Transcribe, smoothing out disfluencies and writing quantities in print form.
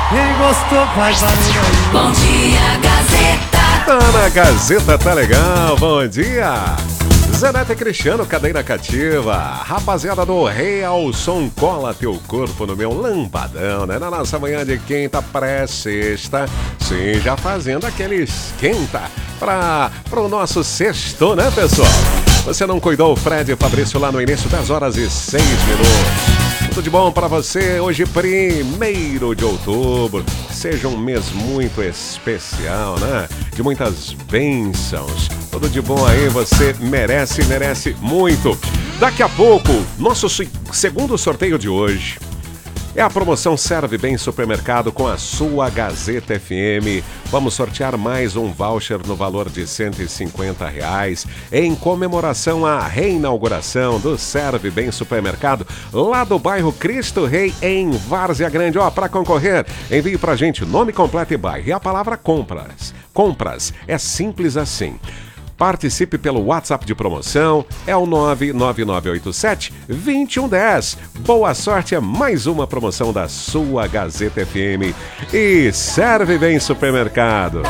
Quem gostou faz barulho aí. Bom dia, Gazeta. Tá na Gazeta, tá legal. Bom dia. Zenete Cristiano, cadeira cativa. Rapaziada do Real Som, cola teu corpo no meu lambadão, né? Na nossa manhã de quinta pré-sexta. Sim, já fazendo aquele esquenta pro nosso sexto, né, pessoal? Você não cuidou, Fred e Fabrício, lá no início, 10h06. Tudo de bom para você, hoje 1º de outubro. Seja um mês muito especial, né? De muitas bênçãos. Tudo de bom aí, você merece muito. Daqui a pouco, nosso segundo sorteio de hoje é a promoção Serve Bem Supermercado com a sua Gazeta FM. Vamos sortear mais um voucher no valor de R$150 em comemoração à reinauguração do Serve Bem Supermercado lá do bairro Cristo Rei, em Várzea Grande. Para concorrer, envie pra gente nome completo e bairro e a palavra compras. Compras, é simples assim. Participe pelo WhatsApp de promoção, é o 99987-2110. Boa sorte, é mais uma promoção da sua Gazeta FM. E Serve Bem Supermercado.